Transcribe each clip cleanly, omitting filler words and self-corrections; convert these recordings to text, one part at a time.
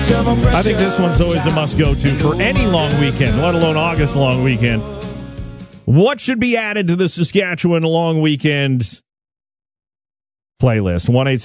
I think this one's always a must-go-to for any long weekend, let alone August long weekend. What should be added to the Saskatchewan long weekend playlist?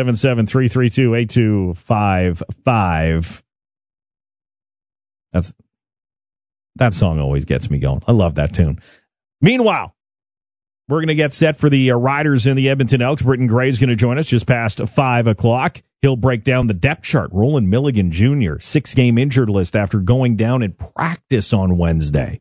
1-877-332-8255. That song always gets me going. I love that tune. Meanwhile, we're going to get set for the Riders in the Edmonton Elks. Britton Gray is going to join us just past 5 o'clock. He'll break down the depth chart. Roland Milligan Jr., 6-game injured list after going down in practice on Wednesday.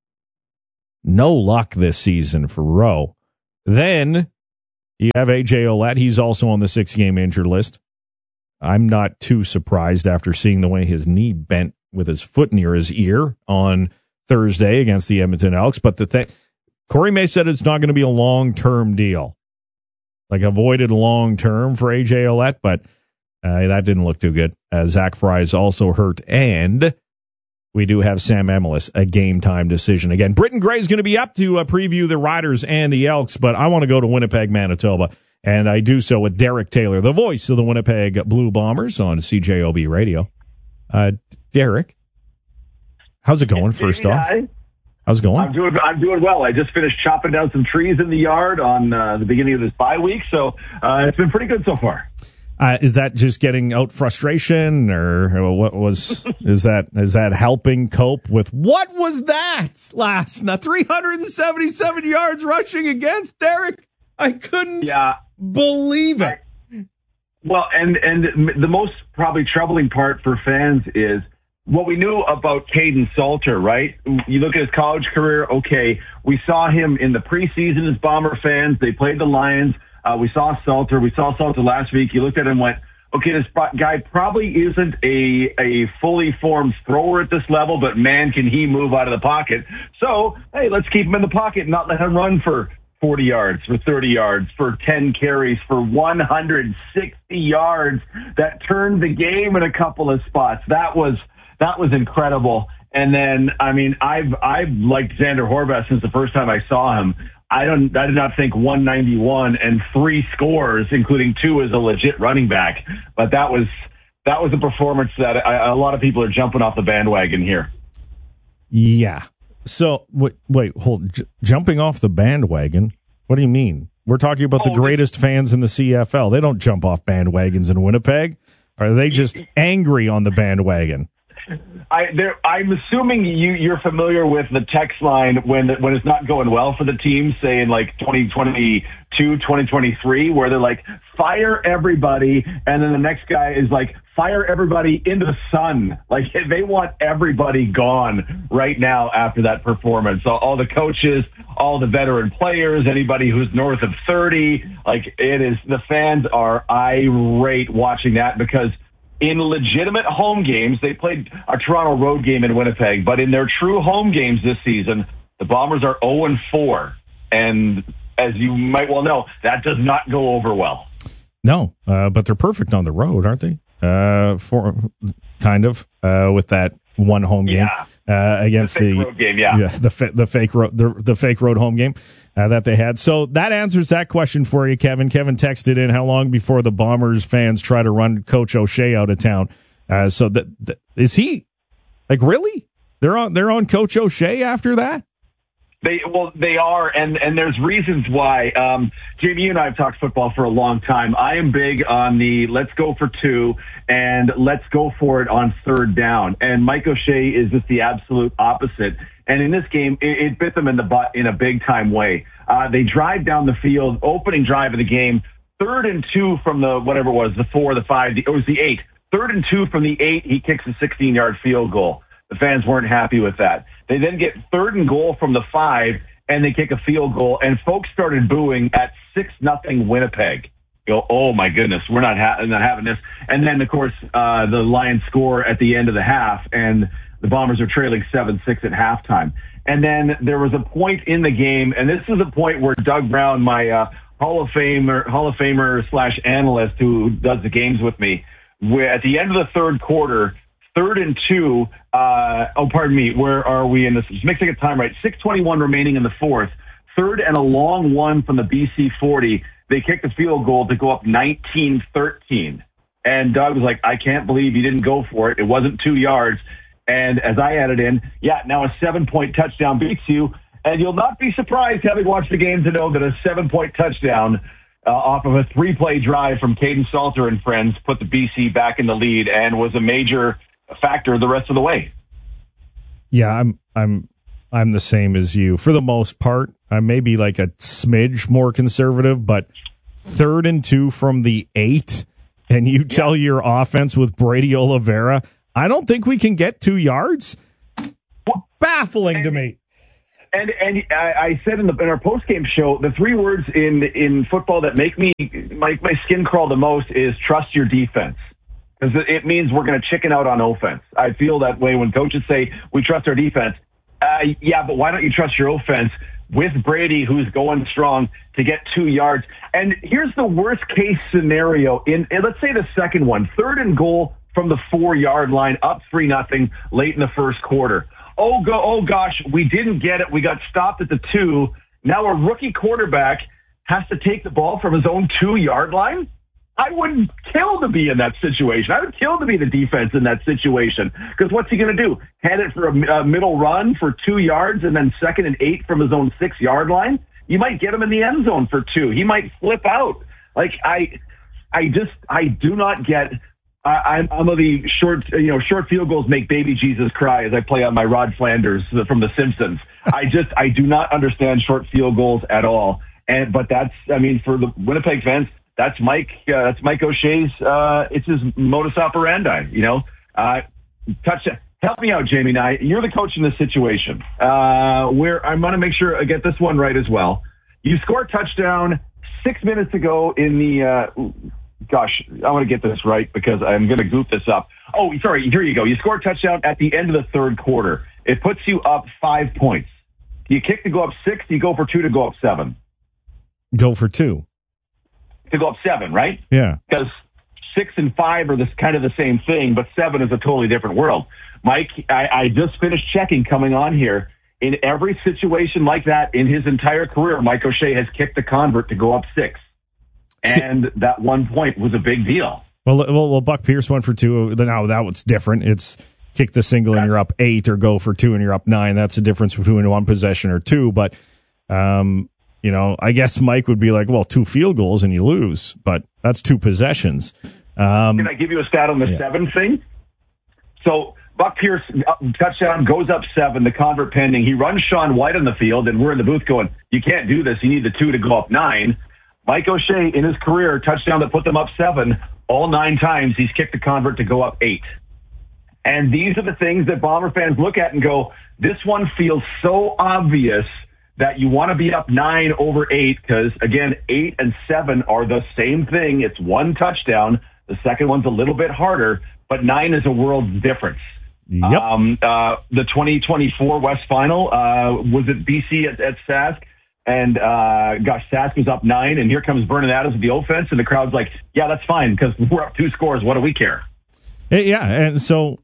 No luck this season for Rowe. Then you have A.J. Ouellette. He's also on the 6-game injured list. I'm not too surprised after seeing the way his knee bent with his foot near his ear on Thursday against the Edmonton Elks. But Corey May said it's not going to be a long-term deal. Like avoided long-term for A.J. Ouellette, but that didn't look too good. Zach Fry is also hurt, and we do have Sam Emilus, a game-time decision. Again, Britton Gray is going to be up to preview the Riders and the Elks, but I want to go to Winnipeg, Manitoba, and I do so with Derek Taylor, the voice of the Winnipeg Blue Bombers on CJOB Radio. Derek, how's it going, first off? How's it going? I'm doing well. I just finished chopping down some trees in the yard on the beginning of this bye week, so it's been pretty good so far. Is that just getting out frustration, or what is that helping cope with what was that last night? 377 yards rushing against Derek. I couldn't believe it. Well, and the most probably troubling part for fans is what we knew about Caden Salter, right? You look at his college career, okay, we saw him in the preseason as Bomber fans. They played the Lions. We saw Salter last week. You looked at him and went, okay, this guy probably isn't a fully formed thrower at this level, but man, can he move out of the pocket. So, hey, let's keep him in the pocket and not let him run for 40 yards, for 30 yards, for 10 carries, for 160 yards. That turned the game in a couple of spots. That was incredible. And then, I mean, I've liked Xander Horvath since the first time I saw him. I did not think 191 and 3 scores, including 2 as a legit running back. But that was a performance that a lot of people are jumping off the bandwagon here. Yeah. So wait, jumping off the bandwagon? What do you mean? We're talking about the greatest fans in the CFL. They don't jump off bandwagons in Winnipeg. Are they just angry on the bandwagon? I'm assuming you're familiar with the text line when it's not going well for the team, say in like 2022, 2023, where they're like, fire everybody, and then the next guy is like, fire everybody into the sun. Like, they want everybody gone right now after that performance. So all the coaches, all the veteran players, anybody who's north of 30, like, the fans are irate watching that because in legitimate home games, they played a Toronto road game in Winnipeg, but in their true home games this season, the Bombers are 0-4. And as you might well know, that does not go over well. No, but they're perfect on the road, aren't they? With that one home game against the road game, the fake road home game that they had. So that answers that question for you, Kevin. Kevin texted in, how long before the Bombers fans try to run Coach O'Shea out of town? So is he like really? They're on Coach O'Shea after that? They are, and there's reasons why. Jamie, you and I have talked football for a long time. I am big on the let's go for 2 and let's go for it on 3rd down. And Mike O'Shea is just the absolute opposite. And in this game, it bit them in the butt in a big-time way. They drive down the field, opening drive of the game, 3rd and 2 from the, whatever it was, the 4, the 5, it was the 8. 3rd and 2 from the 8, he kicks a 16-yard field goal. The fans weren't happy with that. They then get 3rd and goal from the 5, and they kick a field goal, and folks started booing at 6-0 Winnipeg. You go, oh, my goodness, we're not having this. And then, of course, the Lions score at the end of the half, and the Bombers are trailing 7-6 at halftime. And then there was a point in the game, and this is a point where Doug Brown, my Hall of Famer / analyst who does the games with me, where at the end of the 3rd quarter, 3rd and 2, where are we in this? Just mixing a time right. 6:21 remaining in the 4th. 3rd and a long one from the BC 40. They kicked the field goal to go up 19-13. And Doug was like, I can't believe you didn't go for it. It wasn't 2 yards. And as I added in, now a 7-point touchdown beats you. And you'll not be surprised, having watched the game, to know that a 7-point touchdown off of a 3-play drive from Caden Salter and friends put the BC back in the lead and was a major factor the rest of the way. Yeah, I'm the same as you. For the most part, I may be like a smidge more conservative, but 3rd and 2 from the 8, and you tell your offense with Brady Oliveira, I don't think we can get 2 yards? Baffling to me. And I said in our post-game show, the 3 words in football that make my skin crawl the most is trust your defense. Because it means we're going to chicken out on offense. I feel that way when coaches say we trust our defense. But why don't you trust your offense with Brady, who's going strong, to get 2 yards? And here's the worst-case scenario. Let's say the second one, 3rd and goal from the 4-yard line, up 3-0 late in the first quarter. Oh gosh, we didn't get it. We got stopped at the 2. Now a rookie quarterback has to take the ball from his own 2-yard line? I would kill to be in that situation. I would kill to be the defense in that situation. Because what's he going to do? Hand it for a middle run for 2 yards and then 2nd and 8 from his own 6-yard line? You might get him in the end zone for 2. He might flip out. Like, I do not get... I'm of the short field goals make baby Jesus cry as I play on my Rod Flanders from The Simpsons. I do not understand short field goals at all. But for the Winnipeg fans, that's Mike O'Shea's, it's his modus operandi, touchdown. Help me out, Jamie. Now, you're the coach in this situation, where I'm going to make sure I get this one right as well. You score a touchdown 6 minutes to go in the, I want to get this right because I'm going to goof this up. Oh, sorry. Here you go. You score a touchdown at the end of the 3rd quarter. It puts you up 5 points. Do you kick to go up 6? Do you go for 2 to go up 7? Go for 2. To go up 7, right? Yeah. Because 6 and 5 are kind of the same thing, but 7 is a totally different world. Mike, I just finished checking coming on here. In every situation like that in his entire career, Mike O'Shea has kicked the convert to go up 6. And that 1 point was a big deal. Well, Buck Pierce went for 2. Now that was different. It's kick the single and you're up 8, or go for 2 and you're up 9. That's the difference between 1 possession or 2. But, I guess Mike would be like, well, 2 field goals and you lose. But that's 2 possessions. Can I give you a stat on the 7 thing? So Buck Pierce, touchdown, goes up 7, the convert pending. He runs Sean White on the field, and we're in the booth going, you can't do this. You need the 2 to go up 9. Mike O'Shea, in his career, touchdown that put them up 7, all 9 times he's kicked the convert to go up 8. And these are the things that Bomber fans look at and go, this one feels so obvious that you want to be up 9 over 8 because, again, 8 and 7 are the same thing. It's 1 touchdown. The second one's a little bit harder, but 9 is a world difference. Yep. The 2024 West Final was at BC at Sask. And, Sask was up 9, and here comes Vernon Adams with the offense, and the crowd's like, yeah, that's fine, because we're up 2 scores. What do we care? Yeah, and so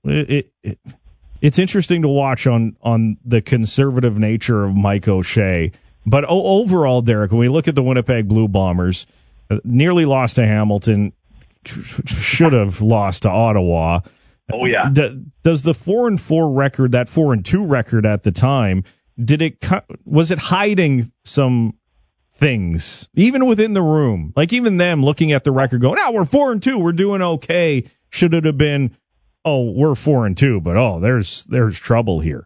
it's interesting to watch on the conservative nature of Mike O'Shea. But overall, Derek, when we look at the Winnipeg Blue Bombers, nearly lost to Hamilton, should have lost to Ottawa. Oh, yeah. Does the 4-4 record, that 4-2 record at the time, was it hiding some things, even within the room? Like, even them looking at the record going, we're 4-2, we're doing okay. Should it have been, we're 4-2, but there's trouble here?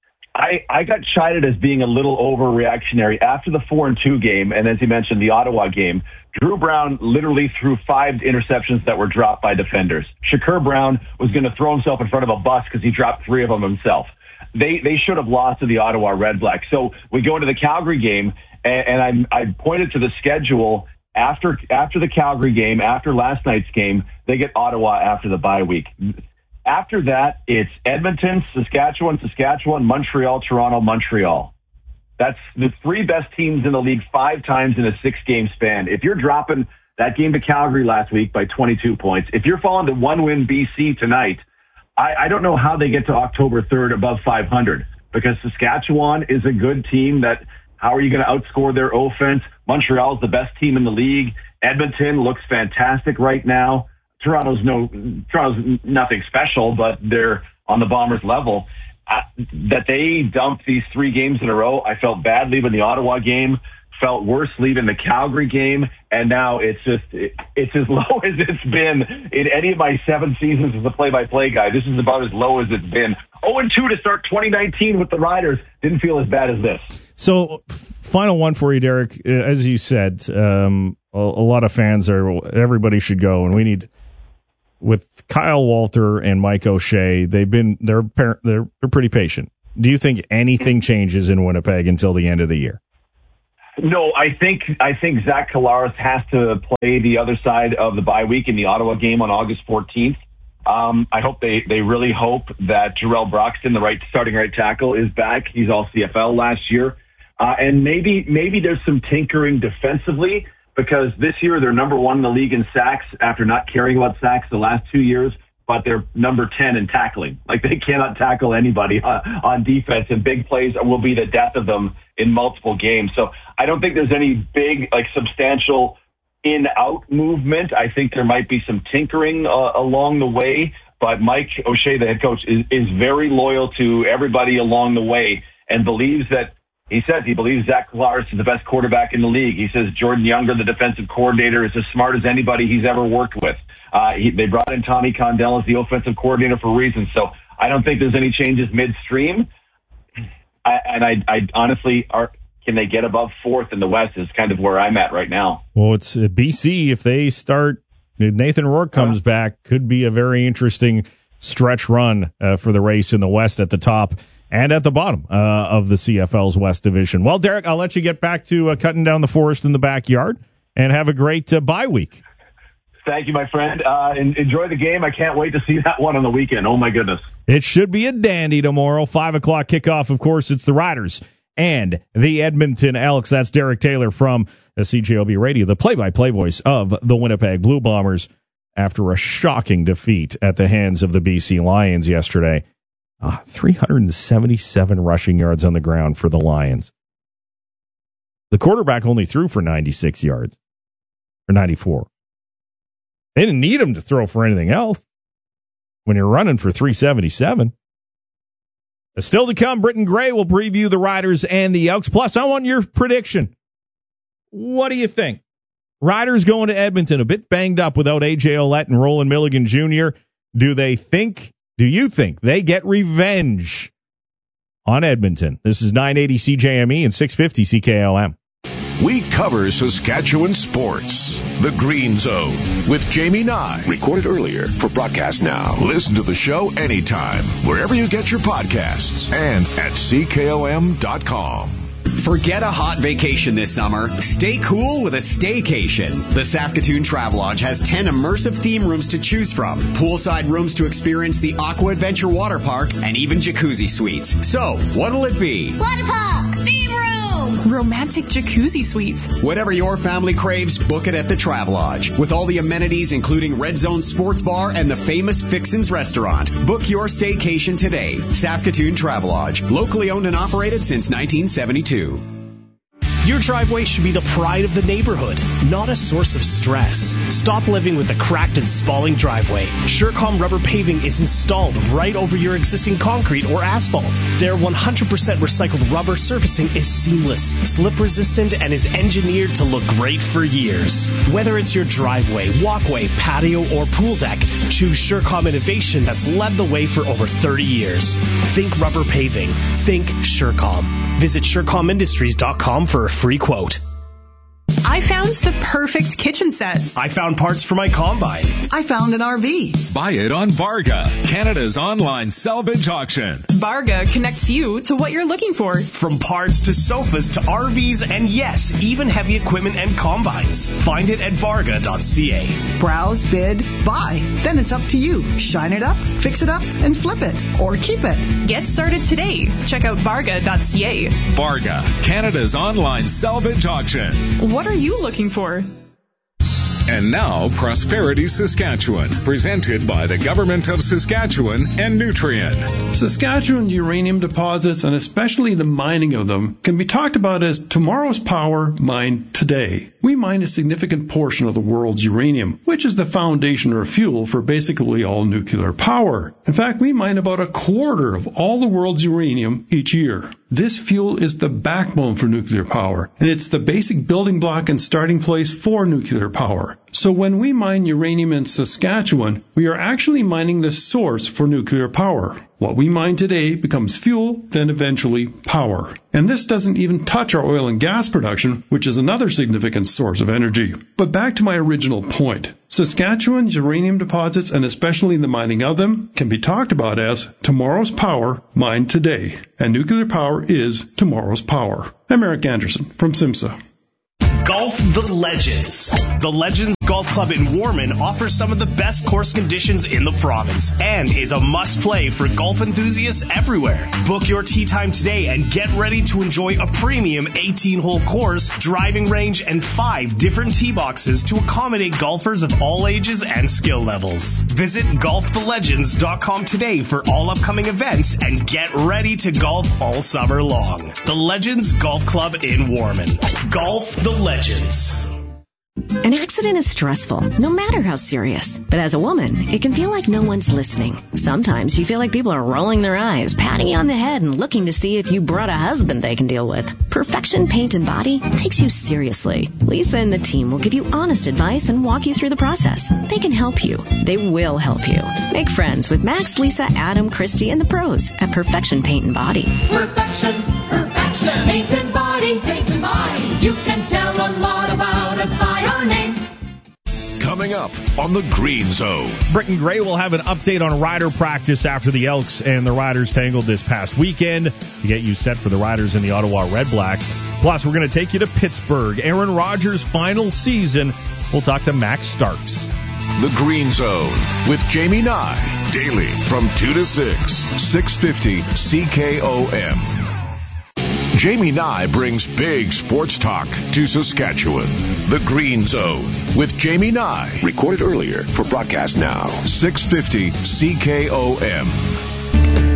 I got chided as being a little overreactionary after the 4-2 game, and as you mentioned, the Ottawa game. Drew Brown literally threw 5 interceptions that were dropped by defenders. Shakur Brown was going to throw himself in front of a bus because he dropped 3 of them himself. They should have lost to the Ottawa Red Black. So we go into the Calgary game, and I pointed to the schedule after the Calgary game, after last night's game, they get Ottawa after the bye week. After that, it's Edmonton, Saskatchewan, Montreal, Toronto, Montreal. That's the 3 best teams in the league 5 times in a 6-game span. If you're dropping that game to Calgary last week by 22 points, if you're falling to 1-win BC tonight, I don't know how they get to October 3rd above 500, because Saskatchewan is a good team that, how are you going to outscore their offense? Montreal is the best team in the league. Edmonton looks fantastic right now. Toronto's nothing special, but they're on the Bombers level. That they dumped these 3 games in a row, I felt bad leaving the Ottawa game, felt worse leaving the Calgary game, and now it's as low as it's been in any of my 7 seasons as a play-by-play guy. This is about as low as it's been. 0-2 to start 2019 with the Riders. Didn't feel as bad as this. So, final one for you, Derek. As you said, a lot of fans everybody should go, and we need. With Kyle Walter and Mike O'Shea, they're pretty patient. Do you think anything changes in Winnipeg until the end of the year? No, I think Zach Collaros has to play the other side of the bye week in the Ottawa game on August 14th. I hope they really hope that Jarrell Broxton, the starting right tackle, is back. He's all CFL last year, and maybe there's some tinkering defensively. Because this year they're number 1 in the league in sacks after not caring about sacks the last 2 years, but they're number 10 in tackling. Like, they cannot tackle anybody on defense, and big plays will be the death of them in multiple games. So I don't think there's any big, substantial in-out movement. I think there might be some tinkering along the way, but Mike O'Shea, the head coach, is very loyal to everybody along the way and believes that. He says he believes Zach Collaros is the best quarterback in the league. He says Jordan Younger, the defensive coordinator, is as smart as anybody he's ever worked with. They brought in Tommy Condell as the offensive coordinator for reasons. So I don't think there's any changes midstream. I honestly, can they get above 4th in the West is kind of where I'm at right now. Well, it's BC. If they start, Nathan Rourke comes back, could be a very interesting stretch run for the race in the West at the top and at the bottom of the CFL's West Division. Well, Derek, I'll let you get back to cutting down the forest in the backyard, and have a great bye week. Thank you, my friend. Enjoy the game. I can't wait to see that one on the weekend. Oh, my goodness. It should be a dandy tomorrow. 5 o'clock kickoff, of course. It's the Riders and the Edmonton Elks. That's Derek Taylor from the CJOB Radio, the play-by-play voice of the Winnipeg Blue Bombers after a shocking defeat at the hands of the BC Lions yesterday. 377 rushing yards on the ground for the Lions. The quarterback only threw for 96 yards, or 94. They didn't need him to throw for anything else when you're running for 377. Still to come, Britton Gray will preview the Riders and the Elks. Plus, I want your prediction. What do you think? Riders going to Edmonton, a bit banged up without A.J. Ouellette and Roland Milligan Jr. Do you think they get revenge on Edmonton? This is 980 CJME and 650 CKLM. We cover Saskatchewan sports. The Green Zone with Jamie Nye. Recorded earlier for broadcast now. Listen to the show anytime, wherever you get your podcasts, and at CKOM.com. Forget a hot vacation this summer. Stay cool with a staycation. The Saskatoon Travelodge has 10 immersive theme rooms to choose from, poolside rooms to experience the Aqua Adventure Water Park, and even jacuzzi suites. So, what'll it be? Water park, theme room, romantic jacuzzi suites. Whatever your family craves, book it at the Travelodge. With all the amenities, including Red Zone Sports Bar and the famous Fixins Restaurant. Book your staycation today. Saskatoon Travelodge, locally owned and operated since 1972. Your driveway should be the pride of the neighborhood, not a source of stress. Stop living with a cracked and spalling driveway. Surecom rubber paving is installed right over your existing concrete or asphalt. Their 100% recycled rubber surfacing is seamless, slip resistant, and is engineered to look great for years. Whether it's your driveway, walkway, patio, or pool deck, choose Surecom innovation that's led the way for over 30 years. Think rubber paving. Think Surecom. Visit SurecomIndustries.com for a free quote. I found the perfect kitchen set. I found parts for my combine. I found an RV. Buy it on Barga, Canada's online salvage auction. Barga connects you to what you're looking for. From parts to sofas to RVs and yes, even heavy equipment and combines. Find it at Barga.ca. Browse, bid, buy. Then it's up to you. Shine it up, fix it up, and flip it. Or keep it. Get started today. Check out Barga.ca. Barga, Canada's online salvage auction. What are you looking for? And now, Prosperity Saskatchewan, presented by the Government of Saskatchewan and Nutrien. Saskatchewan uranium deposits, and especially the mining of them, can be talked about as tomorrow's power mined today. We mine a significant portion of the world's uranium, which is the foundation or fuel for basically all nuclear power. In fact, we mine about a quarter of all the world's uranium each year. This fuel is the backbone for nuclear power, and it's the basic building block and starting place for nuclear power. So when we mine uranium in Saskatchewan, we are actually mining the source for nuclear power. What we mine today becomes fuel, then eventually power. And this doesn't even touch our oil and gas production, which is another significant source of energy. But back to my original point. Saskatchewan's uranium deposits, and especially the mining of them, can be talked about as tomorrow's power mined today. And nuclear power is tomorrow's power. I'm Eric Anderson from SIMSA. Golf the Legends. The Legends Golf Club in Warman offers some of the best course conditions in the province and is a must-play for golf enthusiasts everywhere. Book your tee time today and get ready to enjoy a premium 18-hole course, driving range, and 5 different tee boxes to accommodate golfers of all ages and skill levels. Visit golfthelegends.com today for all upcoming events and get ready to golf all summer long. The Legends Golf Club in Warman. Golf the Legends. An accident is stressful, no matter how serious. But as a woman, it can feel like no one's listening. Sometimes you feel like people are rolling their eyes, patting you on the head, and looking to see if you brought a husband they can deal with. Perfection Paint and Body takes you seriously. Lisa and the team will give you honest advice and walk you through the process. They can help you. They will help you. Make friends with Max, Lisa, Adam, Christy, and the pros at Perfection Paint and Body. Perfection Paint and Body. Paint and Body. You can tell a lot about us by our name. Coming up on the Green Zone. Britton Gray will have an update on rider practice after the Elks and the Riders tangled this past weekend to get you set for the Riders and the Ottawa Red Blacks. Plus, we're going to take you to Pittsburgh. Aaron Rodgers' final season. We'll talk to Max Starks. The Green Zone with Jamie Nye. Daily from 2 to 6. 650 CKOM. Jamie Nye brings big sports talk to Saskatchewan. The Green Zone with Jamie Nye. Recorded earlier for broadcast now. 650 CKOM.